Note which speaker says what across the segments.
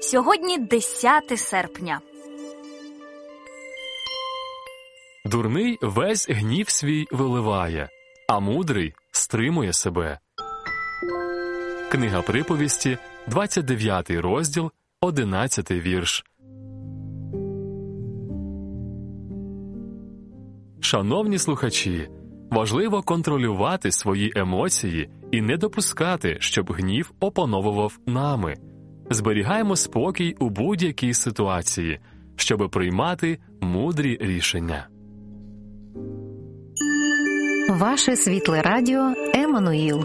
Speaker 1: Сьогодні 10 серпня.
Speaker 2: Дурний весь гнів свій виливає, а мудрий стримує себе. Книга приповісті, 29 розділ, 11 вірш. Шановні слухачі, важливо контролювати свої емоції і не допускати, щоб гнів опановував нами. Зберігаємо спокій у будь-якій ситуації, щоб приймати мудрі рішення.
Speaker 3: Ваше світле радіо Еммануїл.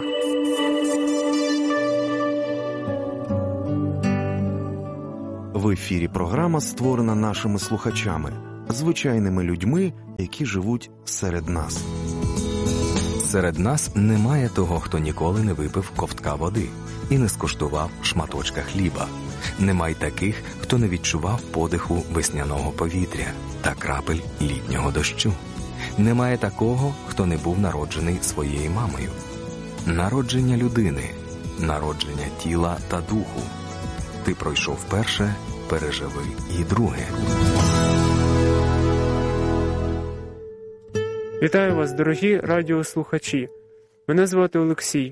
Speaker 4: В ефірі програма створена нашими слухачами, звичайними людьми, які живуть серед нас.
Speaker 5: Серед нас немає того, хто ніколи не випив ковтка води і не скуштував шматочка хліба. Немає таких, хто не відчував подиху весняного повітря та крапель літнього дощу. Немає такого, хто не був народжений своєю мамою. Народження людини, народження тіла та духу. Ти пройшов перше, переживи і друге.
Speaker 6: Вітаю вас, дорогі радіослухачі. Мене звати Олексій.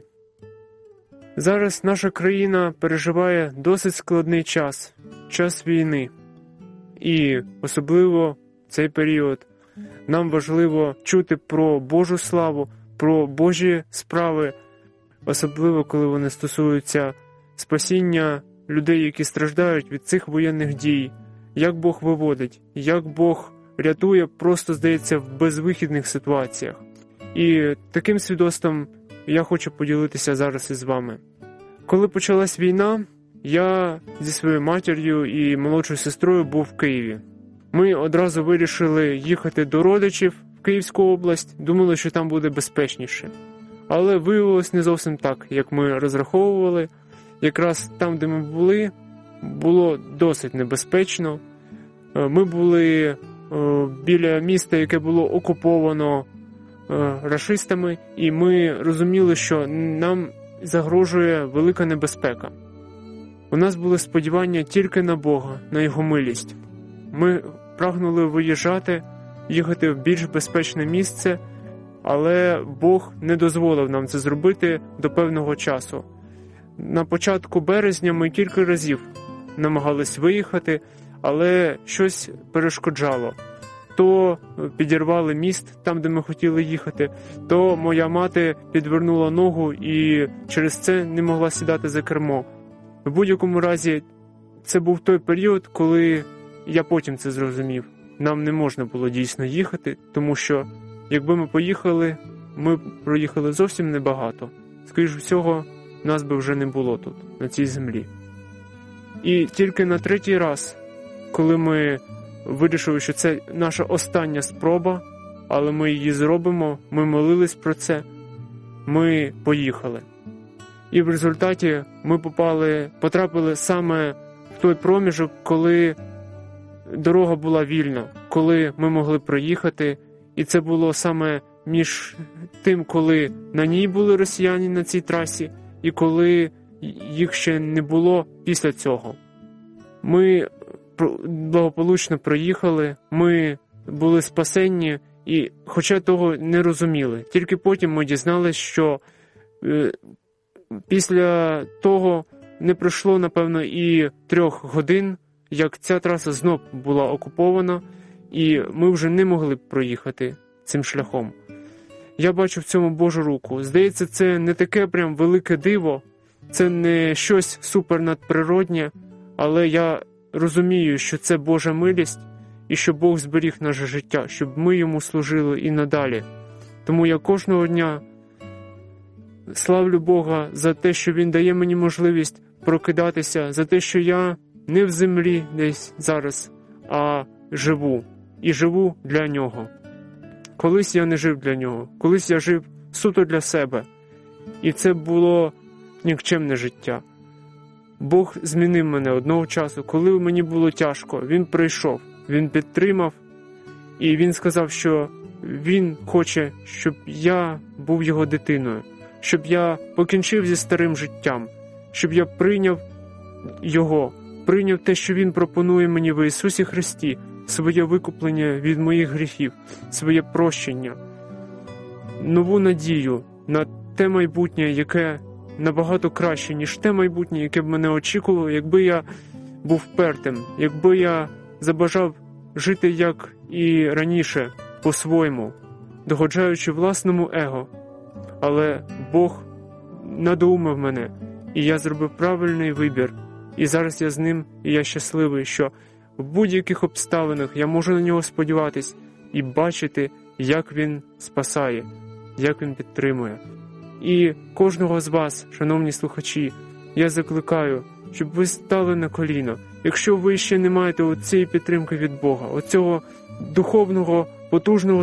Speaker 6: Зараз наша країна переживає досить складний час війни. І особливо в цей період нам важливо чути про Божу славу, про Божі справи, особливо коли вони стосуються спасіння людей, які страждають від цих воєнних дій, як Бог виводить, як Бог рятує, просто, здається, в безвихідних ситуаціях. І таким свідоцтвом я хочу поділитися зараз із вами. Коли почалась війна, я зі своєю матір'ю і молодшою сестрою був в Києві. Ми одразу вирішили їхати до родичів в Київську область, думали, що там буде безпечніше. Але виявилось не зовсім так, як ми розраховували. Якраз там, де ми були, було досить небезпечно. Ми були біля міста, яке було окуповано рашистами, і ми розуміли, що нам загрожує велика небезпека. У нас були сподівання тільки на Бога, на Його милість. Ми прагнули виїжджати, їхати в більш безпечне місце, але Бог не дозволив нам це зробити до певного часу. На початку березня ми кілька разів намагались виїхати, але щось перешкоджало. То підірвали міст там, де ми хотіли їхати, то моя мати підвернула ногу і через це не могла сідати за кермо. В будь-якому разі, це був той період, коли я потім це зрозумів. Нам не можна було дійсно їхати, тому що якби ми поїхали, ми проїхали зовсім небагато. Скоріше всього, нас би вже не було тут, на цій землі. І тільки на третій раз, коли ми вирішили, що це наша остання спроба, але ми її зробимо, ми молились про це, ми поїхали. І в результаті ми потрапили саме в той проміжок, коли дорога була вільна, коли ми могли проїхати, і це було саме між тим, коли на ній були росіяни на цій трасі, і коли їх ще не було після цього. Ми благополучно проїхали, ми були спасенні, і хоча того не розуміли. Тільки потім ми дізналися, що після того не пройшло, напевно, і 3 годин, як ця траса знов була окупована, і ми вже не могли б проїхати цим шляхом. Я бачу в цьому Божу руку. Здається, це не таке прям велике диво, це не щось супернадприроднє, але я розумію, що це Божа милість і що Бог зберіг наше життя, щоб ми Йому служили і надалі. Тому я кожного дня славлю Бога за те, що Він дає мені можливість прокидатися, за те, що я не в землі десь зараз, а живу. І живу для Нього. Колись я не жив для Нього, колись я жив суто для себе. І це було нікчемне життя. Бог змінив мене одного часу, коли мені було тяжко. Він прийшов, Він підтримав, і Він сказав, що Він хоче, щоб я був Його дитиною, щоб я покінчив зі старим життям, щоб я прийняв Його прийняв те, що Він пропонує мені в Ісусі Христі, своє викуплення від моїх гріхів, своє прощення, нову надію на те майбутнє, яке набагато краще, ніж те майбутнє, яке б мене очікувало, якби я був впертим, якби я забажав жити як і раніше, по-своєму, догоджаючи власному его. Але Бог надоумив мене, і я зробив правильний вибір. І зараз я з ним, і я щасливий, що в будь-яких обставинах я можу на нього сподіватись і бачити, як він спасає, як він підтримує. І кожного з вас, шановні слухачі, я закликаю, щоб ви стали на коліна. Якщо ви ще не маєте цієї підтримки від Бога, оцього духовного, потужного